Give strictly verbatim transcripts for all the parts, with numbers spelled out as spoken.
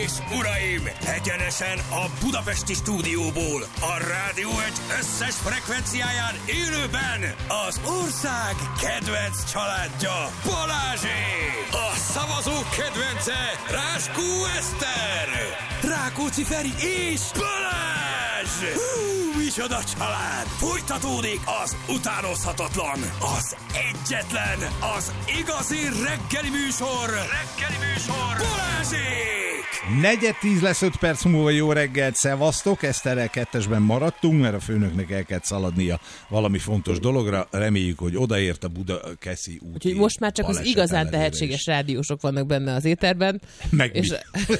és uraim, egyenesen a budapesti stúdióból, a Rádió egy összes frekvenciáján élőben az ország kedvenc családja, Balázsék! A szavazók kedvence, Ráskó Eszter, Rákóczi Feri és Balázs! Hú, micsoda család! Folytatódik az utánozhatatlan, az egyetlen, az igazi reggeli műsor, reggeli műsor, Balázsék! Negyed tíz lesz, öt perc múlva. Jó reggelt, szevasztok! Eszterrel kettesben maradtunk, mert a főnöknek el kellett szaladnia valami fontos dologra. Reméljük, hogy odaért a Budakeszi úti. Úgyhogy most már csak az igazán tehetséges is. Rádiósok vannak benne az éterben. Meg és...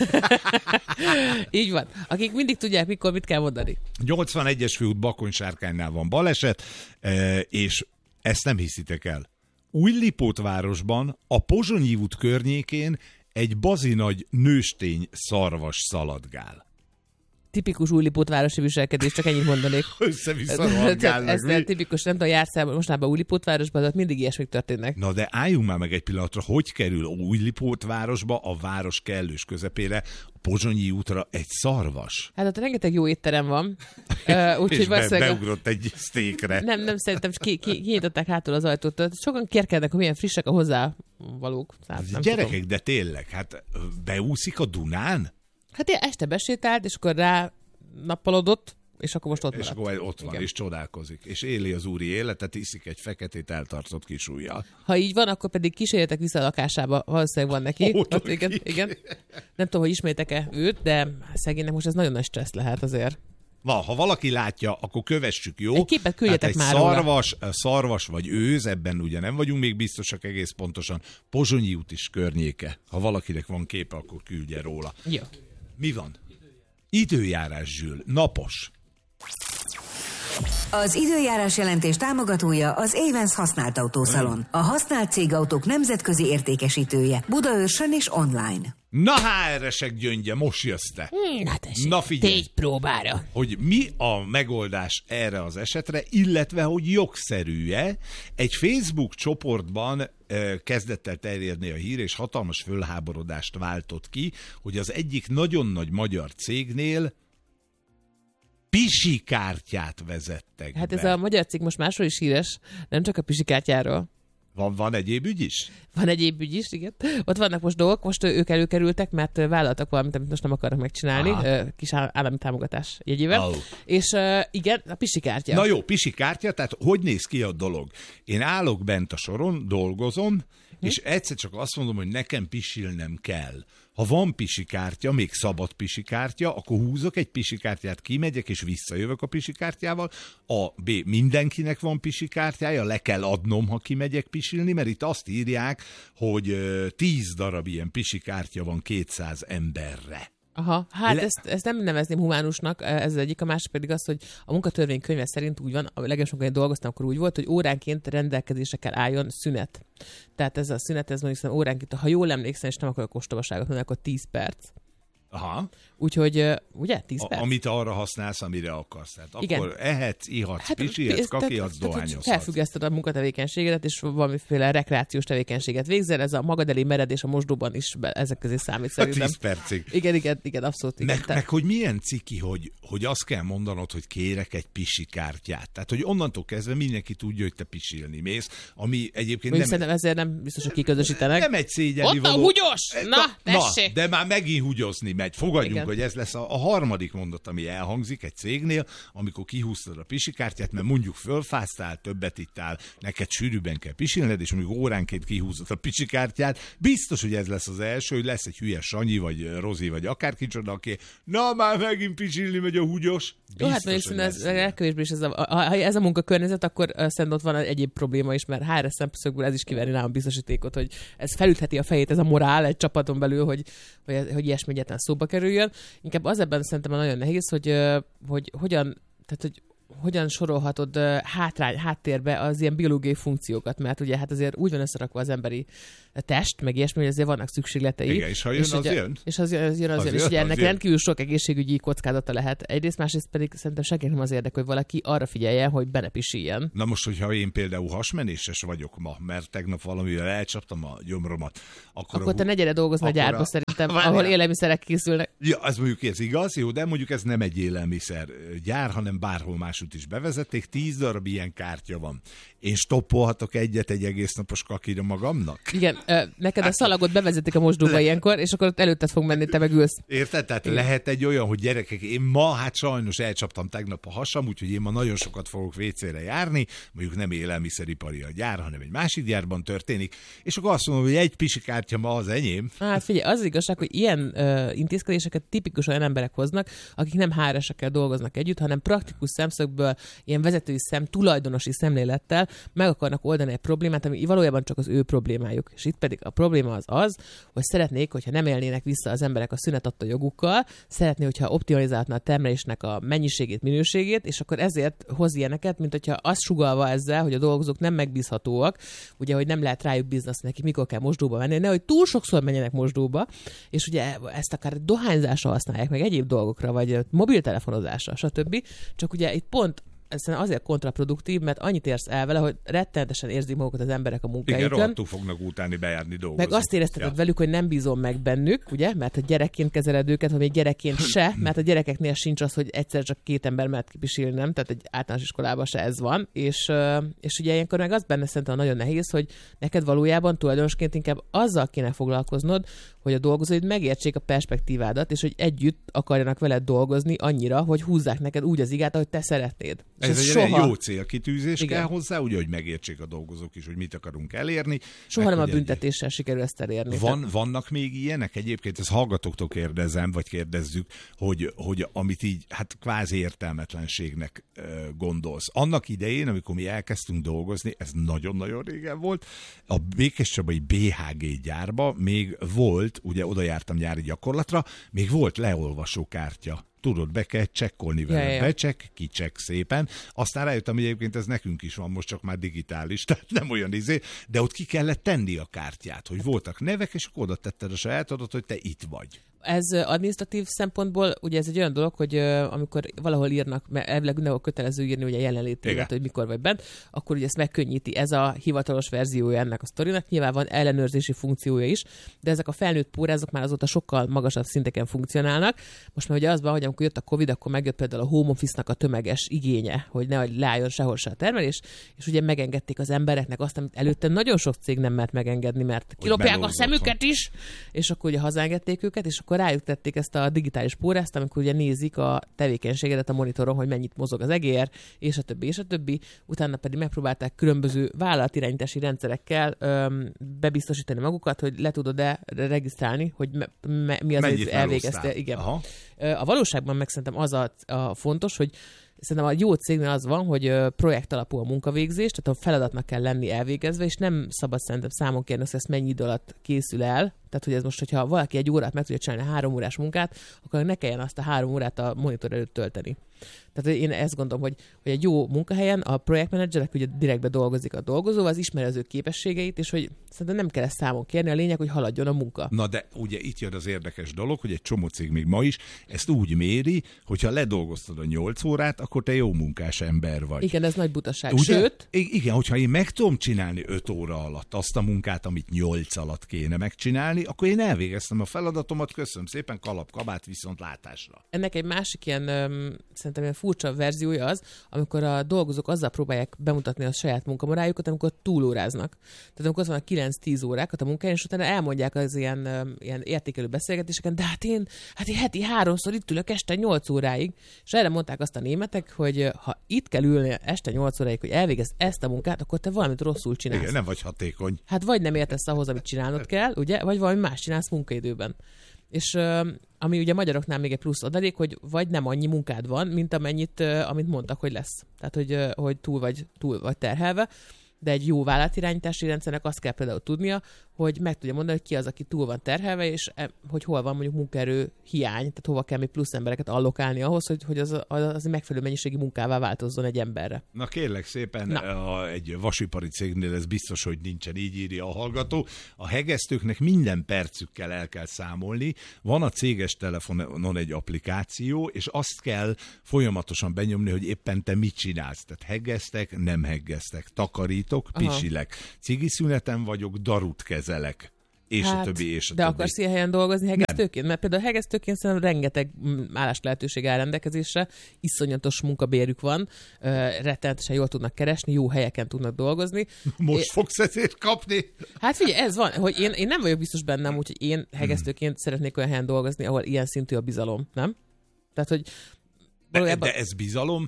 Így van. Akik mindig tudják, mikor mit kell mondani. nyolcvanegyes főút Bakony-Sárkánynál van baleset, és ezt nem hiszitek el. Újlipótvárosban, a Pozsonyi út környékén egy bazinagy nőstény szarvas szaladgál. Tipikus Újlipótvárosi viselkedés, csak ennyit mondanék. Össze-vissza rohangálnak. Ez tipikus, nem tudom, jársz el mostanában Újlipótvárosban, de mindig ilyesmik történnek. Na de álljunk már meg egy pillanatra, hogy kerül Újlipótvárosba, a város kellős közepére, a Pozsonyi útra egy szarvas? Hát ott rengeteg jó étterem van. Uh, úgy, és be, beugrott egy sztékre. Nem, nem, szerintem ki, ki, kinyitották hátul az ajtót. Sokan kérkednek, hogy milyen frissek a hozzávalók. Gyerekek, tudom. De tényleg, hát beúszik a Dunán? Hát ilyen este besétált, és akkor rá nappalodott, és akkor most ott És maradt. akkor ott van, igen. És csodálkozik. És éli az úri életet, iszik egy feketét eltartott kis ujjal. Ha így van, akkor pedig kísérjetek vissza a lakásába, valószínűleg van neki. Ott, igen, igen. Nem tudom, hogy ismétek-e őt, de szegénynek most ez nagyon nagy stressz lehet azért. Na, ha valaki látja, akkor kövessük, jó? Egy képet küldjetek hát már egy szarvas, szarvas vagy őz, ebben ugye nem vagyunk még biztosak egész pontosan. Pozsonyi út is környéke. Ha valakinek van képe, akkor küldje róla. Jó. Mi van? Időjárás, Zsül. Napos. Az időjárás jelentés támogatója az Avens használt autószalon. A használt cégautók nemzetközi értékesítője. Budaörsön és online. Na há er-esek gyöngye, most jössz te. Na tessék, Na figyelj, tégy próbára. Hogy mi a megoldás erre az esetre, illetve hogy jogszerű-e. Egy Facebook csoportban eh, kezdett el terjedni a hír, és hatalmas fölháborodást váltott ki, hogy az egyik nagyon nagy magyar cégnél pisikártyát vezettek Hát be. ez a magyar cég most másról is híres, nem csak a pisikártyáról. Van, van egyéb ügy is? Van egyéb ügy is, igen. Ott vannak most dolgok, most ők előkerültek, mert vállaltak valamit, amit most nem akarnak megcsinálni, Aha. kis állami támogatás jegyével. Oh. És igen, a pisikártya. Na jó, pisikártya, tehát hogy néz ki a dolog? Én állok bent a soron, dolgozom, hm? és egyszer csak azt mondom, hogy nekem pisilnem kell. Ha van pisikártya, még szabad pisikártya, akkor húzok egy pisikártyát, kimegyek, és visszajövök a pisikártyával. A B, mindenkinek van pisikártyája, le kell adnom, ha kimegyek pisilni, mert itt azt írják, hogy tíz darab ilyen pisikártya van kétszáz emberre. Aha, hát Le... ezt, ezt nem nevezném humánusnak, ez az egyik, a másik pedig az, hogy a munkatörvénykönyve szerint úgy van, a leges, amikor én dolgoztam, akkor úgy volt, hogy óránként rendelkezésre kell álljon szünet. Tehát ez a szünet, ez mondjuk óránként, ha jól emlékszem, és nem akarok ostobaságot mondani, akkor tíz perc. Aha. Úgyhogy, ugye, tíz perc? A, amit arra használsz, amire akarsz. Tehát igen. Akkor ehetsz, ihatsz, hát, pisilhetsz, kakihatsz, dohányozhatsz. Felfüggeszted a munkatevékenységedet, és valamiféle rekreációs tevékenységet végzel, ez a magad elé mered, és a mosdóban is be, ezek közé számít szerintem. tíz percig. Igen, igen, igen, abszolút. Igen. Meg, meg hogy milyen ciki, hogy, hogy azt kell mondanod, hogy kérek egy pisikártyát. Tehát, hogy onnantól kezdve mindenki tudja, hogy te pisilni mész, ami egyébként Mondjuk nem... Szerintem ezért nem biztos, hogy kiközösítenek. Nem egy szégyelni való. Ott a húgyos! Na, tessék! Na, de már megint húgyozni megy. Fogadjunk, igen. hogy ez lesz a, a harmadik mondat, ami elhangzik egy cégnél, amikor kihúztad a pisikártyát, mert mondjuk fölfáztál, többet ittál, neked sűrűbben kell pisilned, és mondjuk óránként kihúzod a pisikártyát, biztos, hogy ez lesz az első, hogy lesz egy hülye Sanyi, vagy Rozi, vagy akárki csoda, aki na már megint pisilni megy a húgyos. Biztos, jó, hát mondjuk ez, ez, ez, ez, a, ha ez a munkakörnyezet, akkor szerintem ott van egyéb probléma is, mert há er es szemszögből ez is kiverni nálam biztosítékot, hogy ez felütheti a fejét, ez a morál egy csapaton belül, hogy, hogy, hogy ilyesmi egyáltalán szóba kerüljön. Inkább az ebben szerintem nagyon nehéz, hogy, hogy hogyan, tehát hogy hogyan sorolhatod uh, hátrány, háttérbe az ilyen biológiai funkciókat, mert ugye hát azért úgy van összerakva az emberi test, meg ilyesmi, hogy azért vannak szükségletei. Igen, és ha jön, és az ugye, jön. És az jön, az jön, az, az jön. És ugye ennek jön. Rendkívül sok egészségügyi kockázata lehet. Egyrészt, másrészt pedig szerintem senkinek nem az érdek, hogy valaki arra figyeljen, hogy be ne pisiljen. Na most, hogyha én például hasmenéses vagyok ma, mert tegnap valamivel elcsaptam a gyomromat, akkor... Akkor te ne gyere dolgozni a gyárba, a... szerintem, Várjál. ahol élelmiszerek készülnek. Ja, ez mondjuk ez igaz, jó, de mondjuk ez nem egy élelmiszer gyár, hanem bárhol máshogy is bevezették, tíz darab ilyen kártya van. Én stoppolhatok egyet egy egész napos kakira magamnak? Igen, neked a szalagot bevezetik a mosdóba ilyenkor, és akkor ott előtted fog menni, te meg ülsz. Érted? Tehát igen. Lehet egy olyan, hogy gyerekek, én ma hát sajnos elcsaptam tegnap a hasam, úgyhogy én ma nagyon sokat fogok vécére járni, mondjuk nem élelmiszeripari a gyár, hanem egy másik gyárban történik, és akkor azt mondom, hogy egy pisikártya ma az enyém. Hát figyelj, az, az igazság, hogy ilyen uh, intézkedéseket tipikus olyan emberek hoznak, akik nem há er esekkel dolgoznak együtt, hanem praktikus szemszögből, ilyen vezetői szem, tulajdonosi szemlélettel meg akarnak oldani egy problémát, ami valójában csak az ő problémájuk. És itt pedig a probléma az az, hogy szeretnék, hogyha nem élnének vissza az emberek a szünet adta jogukkal, szeretné, hogyha optimalizálhatna a termelésnek a mennyiségét, minőségét, és akkor ezért hoz ilyeneket, mint hogyha azt sugallva ezzel, hogy a dolgozók nem megbízhatóak, ugye, hogy nem lehet rájuk bízni, nekik mikor kell mosdóba menni, nehogy túl sokszor menjenek mosdóba, és ugye ezt akár dohányzásra használják, meg egyéb dolgokra, vagy mobiltelefonozásra, stb. Csak ugye itt pont ez azért kontraproduktív, mert annyit érsz el vele, hogy rettenetesen érzik magukat az emberek a munkájukon. Igen, rohadtul fognak utáni bejárni dolgozni. Meg azt érezteted ja. velük, hogy nem bízom meg bennük, ugye, mert a gyerekként kezeled őket, vagy még gyerekként se, mert a gyerekeknél sincs az, hogy egyszer csak két ember mehet kipisilni, nem, tehát egy általános iskolában se ez van, és, és ugye ilyenkor meg az benne szerintem nagyon nehéz, hogy neked valójában tulajdonosként inkább azzal kéne foglalkoznod, hogy a dolgozóid megértsék a perspektívádat, és hogy együtt akarjanak veled dolgozni annyira, hogy húzzák neked úgy az igát, ahogy te szeretnéd. Ez, ez egy soha... jó célkitűzés kell hozzá, ugye, hogy megértsék a dolgozók is, hogy mit akarunk elérni. Soha meg, nem a büntetéssel egy... sikerül ezt elérni. Van, tehát... Vannak még ilyenek? Egyébként ezt hallgatóktól kérdezem, vagy kérdezzük, hogy, hogy amit így hát kvázi értelmetlenségnek uh, gondolsz. Annak idején, amikor mi elkezdtünk dolgozni, ez nagyon-nagyon régen volt, a Békéscsabai bé há gé gyárba még volt, ugye oda jártam nyári gyakorlatra, még volt leolvasókártya. Tudod, be kell csekkolni vele. Ja, ja. Becsekk, kicsekk szépen. Aztán rájöttem, hogy egyébként ez nekünk is van, most csak már digitális, tehát nem olyan izé, de ott ki kellett tenni a kártyát, hogy voltak nevek, és akkor oda tetted a sajátodat, hogy te itt vagy. Ez adminisztratív szempontból, ugye ez egy olyan dolog, hogy uh, amikor valahol írnak, mert elvileg mindenhol kötelező írni ugye jelenlétélet, hogy mikor vagy bent, akkor ugye ezt megkönnyíti. Ez a hivatalos verziója ennek a sztorinak. Nyilván van ellenőrzési funkciója is, de ezek a felnőtt pórázok már azóta sokkal magasabb szinteken funkcionálnak. Most már ugye az van, hogy amikor jött a Covid, akkor megjött például a home office-nak a tömeges igénye, hogy nehogy leálljon sehol se a termelés, és ugye megengedték az embereknek azt, amit előtte nagyon sok cég nem mert megengedni, mert kilopják a szemüket is, és akkor ugye hazaengedték őket, és akkor rájuk tették ezt a digitális pórázt, amikor ugye nézik a tevékenységedet a monitoron, hogy mennyit mozog az egér, és a többi, és a többi. Utána pedig megpróbálták különböző vállalatirányítási rendszerekkel öm, bebiztosítani magukat, hogy le tudod-e regisztrálni, hogy me, me, mi az, hogy elvégezte. Igen. Aha. A valóságban meg szerintem az a, a fontos, hogy szerintem a jó cégnél az van, hogy projekt alapú a munkavégzés, tehát a feladatnak kell lenni elvégezve, és nem szabad szerintem számon kérni, hogy ezt mennyi idő alatt készül el. Tehát, hogy ez most, hogyha valaki egy órát meg tudja csinálni három órás munkát, akkor ne kelljen azt a három órát a monitor előtt tölteni. Tehát én ezt gondolom, hogy, hogy egy jó munkahelyen a projektmenedzserek ugye direktbe dolgozik a dolgozóval, az ismeri az ő képességeit, és hogy szerintem nem kell ezt számon kérni, a lényeg, hogy haladjon a munka. Na de ugye itt jön az érdekes dolog, hogy egy csomó cég még ma is ezt úgy méri, hogyha ledolgoztad a nyolc órát, akkor te jó munkás ember vagy. Igen, ez nagy butaság. Ugye? Sőt... Igen, hogyha én meg tudom csinálni öt óra alatt azt a munkát, amit nyolc alatt kéne megcsinálni, akkor én elvégeztem a feladatomat, köszönöm szépen, kalap, kabát, viszont látásra. Ennek egy másik ilyen, öm, szerintem ilyen furcsa verziója az, amikor a dolgozók azzal próbálják bemutatni a saját munkamorájukat, amikor túlóráznak. Tehát amikor ott van a kilenc-tíz órákat a munkáján, és utána elmondják az ilyen, öm, ilyen értékelő beszélgetéseken, de hát én, hát én heti háromszor itt ülök este nyolc óráig, és erre mondták azt a németek, hogy ha itt kell ülni este nyolc óráig, hogy elvégez ezt a munkát, akkor te valamit rosszul csinálsz. Igen, nem vagy hatékony. Hát vagy nem értesz ahhoz, amit csinálnod kell, ugye, vagy valami más csinálsz munkaidőben. És uh, ami ugye magyaroknál még egy plusz adalék, hogy vagy nem annyi munkád van, mint amennyit, uh, amit mondtak, hogy lesz. Tehát, hogy, uh, hogy túl, vagy, túl vagy terhelve. De egy jó vállalatirányítási rendszernek azt kell például tudnia, hogy meg tudja mondani, hogy ki az, aki túl van terhelve, és hogy hol van mondjuk munkaerő hiány, tehát hova kell még plusz embereket allokálni ahhoz, hogy, hogy az, az megfelelő mennyiségi munkává változzon egy emberre. Na kérlek szépen, a, egy vasipari cégnél ez biztos, hogy nincsen, így írja a hallgató. A hegesztőknek minden percükkel el kell számolni. Van a céges telefonon egy applikáció, és azt kell folyamatosan benyomni, hogy éppen te mit csinálsz. Tehát hegesztek, nem hegesztek, takarítok, pisilek. Cigiszüneten vagyok, darut kezelek. És hát, a többi, és a de többi. akarsz ilyen helyen dolgozni hegesztőként? Mert például hegesztőként szerintem rengeteg állás lehetőség áll rendelkezésre, iszonyatos munkabérük van, rettenetesen jól tudnak keresni, jó helyeken tudnak dolgozni. Most é... fogsz ezért kapni? Hát figyelj, ez van, hogy én, én nem vagyok biztos bennem, úgyhogy én hegesztőként hmm. szeretnék olyan helyen dolgozni, ahol ilyen szintű a bizalom, nem? Tehát, hogy valójában... de, de ez bizalom...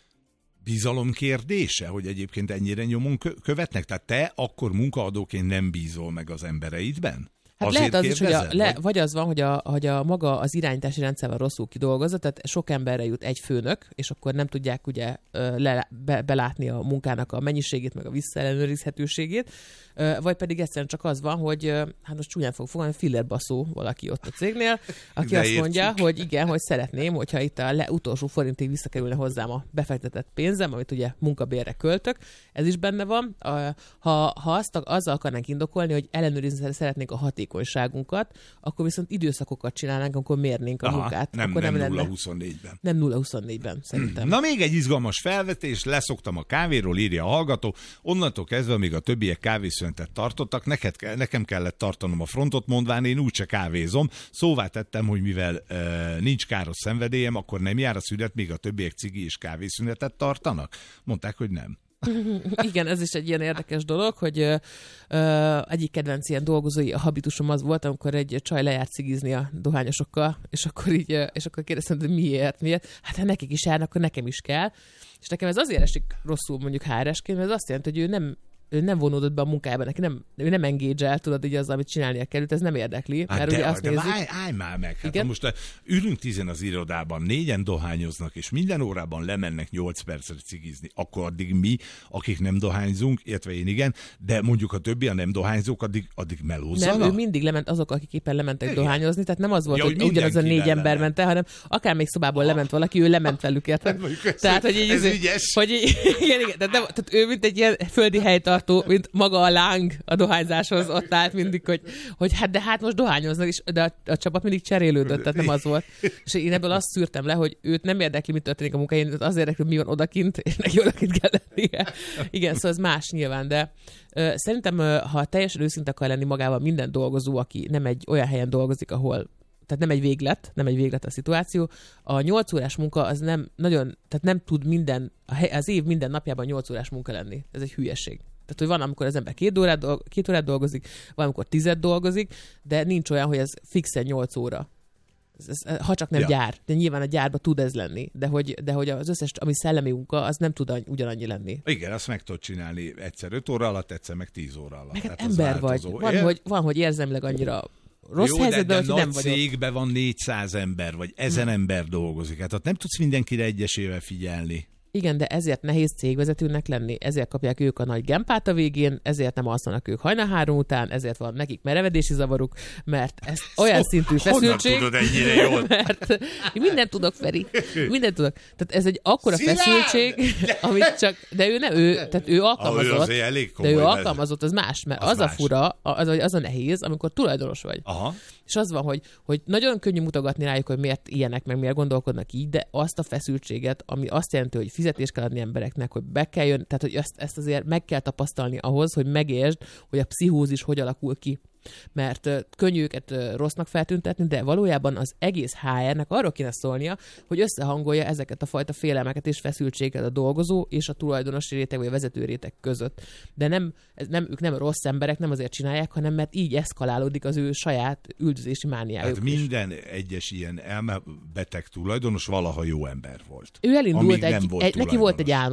Bizalom kérdése, hogy egyébként ennyire nyomon követnek? Tehát te akkor munkaadóként nem bízol meg az embereidben? Hát azért lehet az is, hogy a, le, vagy? vagy az van, hogy a, hogy a maga az irányítási rendszerben rosszul kidolgozza, tehát sok emberre jut egy főnök, és akkor nem tudják ugye le, be, belátni a munkának a mennyiségét, meg a visszaellenőrizhetőségét, vagy pedig egyszerűen csak az van, hogy hát most csúnyán fog fogalni, fillerbaszó valaki ott a cégnél, aki de azt értjük. Mondja, hogy igen, hogy szeretném, hogyha itt a le, utolsó forintig visszakerülne hozzám a befektetett pénzem, amit ugye munkabérre költök, ez is benne van. Ha, ha azt azzal akarnánk indokolni, hogy ellenőrizni szeretnénk a hatékonyságunkat, akkor viszont időszakokat csinálnánk, akkor mérnénk a Aha, munkát. Nem, akkor nem, nem nulla huszonnégyben. Nem nulla huszonnégyben, szerintem. Na még egy izgalmas felvetés, leszoktam a kávéról, írja a hallgató, onnantól kezdve, amíg a többiek kávészünetet tartottak, neked, nekem kellett tartanom a frontot, mondván én úgyse kávézom. Szóvá tettem, hogy mivel e, nincs káros szenvedélyem, akkor nem jár a szünet, míg a többiek cigi és kávészünetet tartanak? Mondták, hogy nem. Igen, ez is egy ilyen érdekes dolog, hogy ö, ö, egyik kedvenc ilyen dolgozói a habitusom az volt, amikor egy csaj lejárt cigizni a dohányosokkal, és akkor így, és akkor kérdeztem, hogy miért, miért? Hát ha nekik is járnak, akkor nekem is kell. És nekem ez azért esik rosszul mondjuk há er esként, mert ez azt jelenti, hogy ő nem ő nem vonódott be a munkájába, neki nem, ő nem engage-el, tudod, így azzal, amit csinálnia került, ez nem érdekli. Hát mert de, ugye azt de nézzük... állj, állj már meg, hát most ülünk tizen az irodában, négyen dohányoznak, és minden órában lemennek nyolc percre cigizni, akkor addig mi, akik nem dohányzunk, illetve én igen, de mondjuk a többi, a nem dohányzók, addig, addig melózzanak. Nem, ő mindig lement, azok, akik éppen lementek igen. dohányozni, tehát nem az volt, ja, hogy ugyanaz a négy lenne. ember ment el, hanem akár még szobából ah. lement valaki, ő lement velük, érted? Hát, tehát, hogy így, ez ügyes. Hogy így, igen, igen, tehát, nem, tehát ő mint egy ilyen földi helytartó, mint maga a láng a dohányzáshoz ott állt mindig, hogy, hogy hát de hát most dohányoznak, és, de a, a csapat mindig cserélődött, tehát nem az volt. És én ebből azt szűrtem le, hogy őt nem érdekli, mi történik a munkáján, az érdekli, hogy mi van odakint, és neki odakint kell lennie. Igen, szóval ez más nyilván, de uh, szerintem, uh, ha teljesen őszinte akar lenni magával minden dolgozó, aki nem egy olyan helyen dolgozik, ahol tehát nem egy véglet, nem egy véglet a szituáció. A nyolc órás munka az nem nagyon, tehát nem tud minden, az év minden napjában nyolc órás munka lenni. Ez egy hülyeség. Tehát, hogy van, amikor az ember két órát, dolg, két órát dolgozik, van, amikor tized dolgozik, de nincs olyan, hogy ez fixen nyolc óra. Ez, ez, ha csak nem ja. gyár. De nyilván a gyárban tud ez lenni. De hogy, de hogy az összes, ami szellemi munka, az nem tud ugyanannyi lenni. Igen, azt meg tudod csinálni egyszer öt óra alatt, egyszer meg tíz óra alatt. Meg ember vagy. Van hogy, van, hogy érzemleg annyira rossz jó, helyzetben, de, de hogy nem vagyok. cégben van négyszáz ember, vagy ezen hmm. ember dolgozik. Hát ott nem tudsz mindenkire egyesével figyelni. Igen, de ezért nehéz cégvezetőnek lenni, ezért kapják ők a nagy gempát a végén, ezért nem alszanak ők hajnal három után, ezért van nekik merevedési zavaruk, mert ez olyan szó, szintű feszültség. Honnan tudod ennyire jól? Mert mindent tudok, Feri, mindent tudok. Tehát ez egy akkora Szilárd! Feszültség, amit csak, de ő nem, ő, tehát ő alkalmazott, ő de ő alkalmazott, az más, mert az, az más. A fura, az, az a nehéz, amikor tulajdonos vagy. Aha. És az van, hogy, hogy nagyon könnyű mutogatni rájuk, hogy miért ilyenek, meg miért gondolkodnak így, de azt a feszültséget, ami azt jelenti, hogy fizetést kell adni embereknek, hogy be kell jönni, tehát hogy ezt, ezt azért meg kell tapasztalni ahhoz, hogy megértsd, hogy a pszichózis hogy alakul ki. Mert uh, könnyű őket uh, rossznak feltüntetni, de valójában az egész há er-nek arról kéne szólnia, hogy összehangolja ezeket a fajta félelmeket és feszültséget a dolgozó és a tulajdonosi réteg vagy a vezető réteg között. De nem, ez nem, ők nem rossz emberek, nem azért csinálják, hanem mert így eszkalálódik az ő saját üldözési mániájuk. Hát minden is. Egyes ilyen elmebeteg tulajdonos valaha jó ember volt. Ő elindult, egy, volt egy, neki volt egy álma.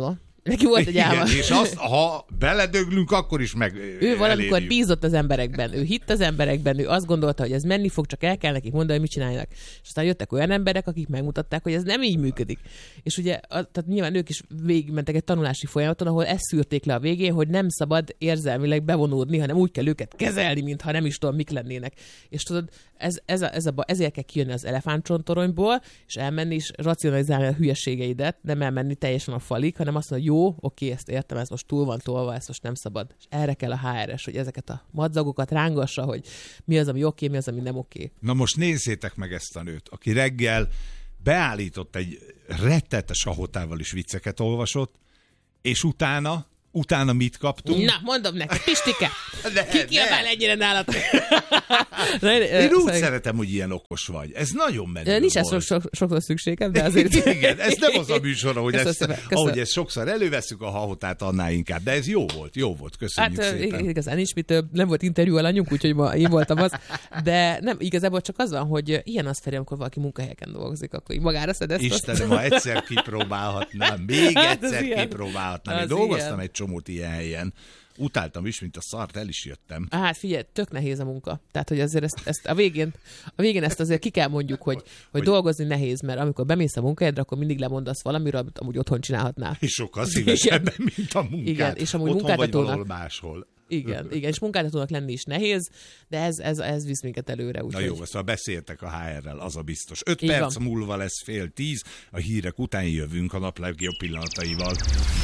Neki volt egy álma. Igen, és azt, ha beledöglünk, akkor is meg Ő valamikor bízott az emberekben, ő hitt az emberekben, ő azt gondolta, hogy ez menni fog, csak el kell nekik mondani, hogy mit csináljanak. És aztán jöttek olyan emberek, akik megmutatták, hogy ez nem így működik. És ugye, tehát nyilván ők is végigmentek egy tanulási folyamaton, ahol ezt szűrték le a végén, hogy nem szabad érzelmileg bevonódni, hanem úgy kell őket kezelni, mintha nem is tudom, mik lennének. És tudod, ez, ez a, ez a, ezért kell kijönni az elefántcsontoronyból, és elmenni és racionalizálni a hülyeségeidet, nem elmenni teljesen a falig, hanem azt mondani, jó, oké, ezt értem, ez most túl van tolva, ezt most nem szabad. És erre kell a há er es, hogy ezeket a madzagokat rángassa, hogy mi az, ami oké, mi az, ami nem oké. Na most nézzétek meg ezt a nőt, aki reggel beállított egy rettetes ahotával is vicceket olvasott, és utána Utána mit kaptunk? Na, mondom neked, Pistike, ki kiabál ennyire nálatok? Én úgy szóval... szeretem, hogy ilyen okos vagy. Ez nagyon menő. Nincs ez sok, sokszor szükségem, de azért... Igen, ez nem az a műsor, ahogy, ezt, ahogy ezt sokszor előveszünk a hahotát, annál inkább. De ez jó volt, jó volt, köszönjük hát, szépen. Igazán nincs mit, nem volt interjú alanyunk, úgyhogy ma én voltam az. De nem, igazából csak az van, hogy ilyen az Feri, amikor valaki munkahelyeken dolgozik, akkor így magára szed ezt. Istenem, ha egyszer kipróbálhatnám, még hát egyszer kipróbálhatnám. Én dolgoztam egy csomót ilyen helyen. Utáltam is, mint a szart, el is jöttem. Hát figyelj, tök nehéz a munka. Tehát, hogy azért ezt, ezt a, végén, a végén ezt azért ki kell mondjuk, hogy, hogy, hogy dolgozni nehéz, mert amikor bemész a munkahelyedre, akkor mindig lemondasz valamiről, amit amúgy otthon csinálhatnál. És sokkal szívesebben, mint a munkát. Igen, és amúgy otthon munkáltatónak... vagy máshol. Igen, igen, és munkáltatónak lenni is nehéz, de ez, ez, ez visz minket előre. Úgy, Na hogy... jó, szóval beszéltek a há er-rel, az a biztos. Öt Így perc van. múlva lesz fél tíz, a hírek után jövünk a nap legjobb pillanataival.